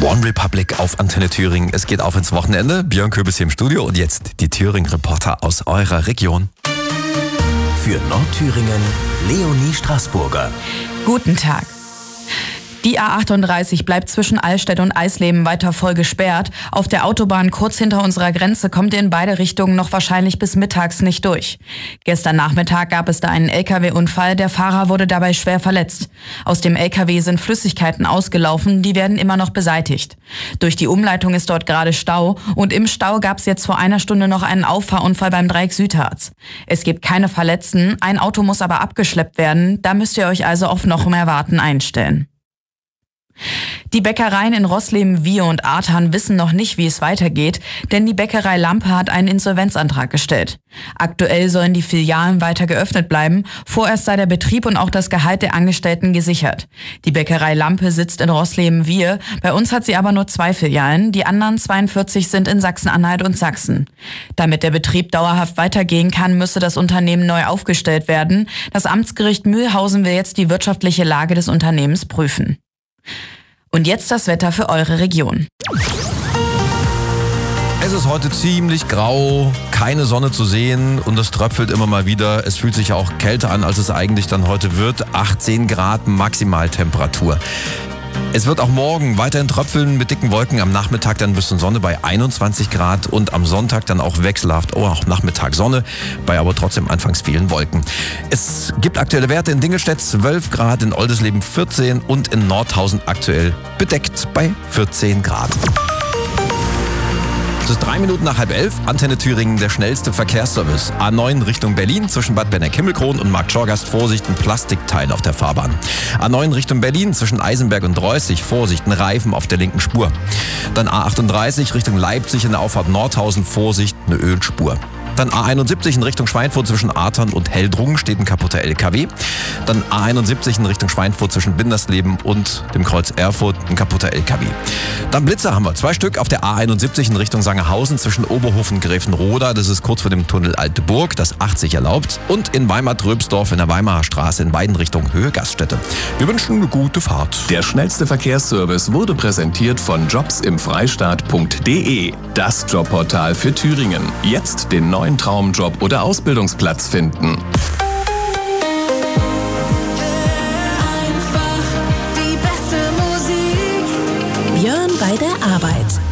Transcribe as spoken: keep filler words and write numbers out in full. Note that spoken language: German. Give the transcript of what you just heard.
One Republic auf Antenne Thüringen. Es geht auf ins Wochenende. Björn Köbis hier im Studio und jetzt die Thüringen-Reporter aus eurer Region. Für Nordthüringen Leonie Straßburger. Guten Tag. Die A achtunddreißig bleibt zwischen Allstedt und Eisleben weiter voll gesperrt. Auf der Autobahn kurz hinter unserer Grenze kommt ihr in beide Richtungen noch wahrscheinlich bis mittags nicht durch. Gestern Nachmittag gab es da einen L K W-Unfall. Der Fahrer wurde dabei schwer verletzt. Aus dem L K W sind Flüssigkeiten ausgelaufen, die werden immer noch beseitigt. Durch die Umleitung ist dort gerade Stau und im Stau gab es jetzt vor einer Stunde noch einen Auffahrunfall beim Dreieck Südharz. Es gibt keine Verletzten, ein Auto muss aber abgeschleppt werden. Da müsst ihr euch also auf noch mehr Warten einstellen. Die Bäckereien in Rosleben, Wiehe und Artern wissen noch nicht, wie es weitergeht, denn die Bäckerei Lampe hat einen Insolvenzantrag gestellt. Aktuell sollen die Filialen weiter geöffnet bleiben, vorerst sei der Betrieb und auch das Gehalt der Angestellten gesichert. Die Bäckerei Lampe sitzt in Rosleben, Wiehe, bei uns hat sie aber nur zwei Filialen, die anderen zweiundvierzig sind in Sachsen-Anhalt und Sachsen. Damit der Betrieb dauerhaft weitergehen kann, müsse das Unternehmen neu aufgestellt werden. Das Amtsgericht Mühlhausen will jetzt die wirtschaftliche Lage des Unternehmens prüfen. Und jetzt das Wetter für eure Region. Es ist heute ziemlich grau, keine Sonne zu sehen und es tröpfelt immer mal wieder. Es fühlt sich auch kälter an, als es eigentlich dann heute wird. achtzehn Grad Maximaltemperatur. Es wird auch morgen weiterhin tröpfeln mit dicken Wolken, am Nachmittag dann bis zur Sonne bei einundzwanzig Grad und am Sonntag dann auch wechselhaft, oh, auch Nachmittag Sonne, bei aber trotzdem anfangs vielen Wolken. Es gibt aktuelle Werte in Dingelstedt zwölf Grad, in Oldesleben vierzehn und in Nordhausen aktuell bedeckt bei vierzehn Grad. Es ist drei Minuten nach halb elf, Antenne Thüringen, der schnellste Verkehrsservice. A neun Richtung Berlin, zwischen Bad Benneck-Himmelkron und Markt Schorgast, Vorsicht, ein Plastikteil auf der Fahrbahn. A neun Richtung Berlin, zwischen Eisenberg und Dreußig, Vorsicht, ein Reifen auf der linken Spur. Dann A achtunddreißig Richtung Leipzig in der Auffahrt Nordhausen, Vorsicht, eine Ölspur. Dann A einundsiebzig in Richtung Schweinfurt zwischen Artern und Heldrungen steht ein kaputter L K W. Dann A einundsiebzig in Richtung Schweinfurt zwischen Bindersleben und dem Kreuz Erfurt ein kaputter L K W. Dann Blitzer haben wir zwei Stück auf der A einundsiebzig in Richtung Sangerhausen zwischen Oberhof und Gräfenroda. Das ist kurz vor dem Tunnel Alte Burg, das achtzig erlaubt. Und in Weimar-Tröbsdorf in der Weimarer Straße in beiden Richtungen Höhe Gaststätte. Wir wünschen eine gute Fahrt. Der schnellste Verkehrsservice wurde präsentiert von jobs im freistaat punkt de. Das Jobportal für Thüringen. Jetzt den neuen Traumjob oder Ausbildungsplatz finden. Einfach die beste Musik. Björn bei der Arbeit.